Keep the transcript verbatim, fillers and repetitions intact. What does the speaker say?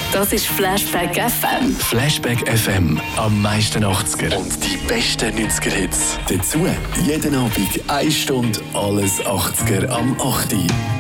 Das ist Flashback F M. Flashback F M, am meisten achtziger und die besten neunziger-Hits. Dazu jeden Abend eine Stunde alles achtziger am acht Uhr.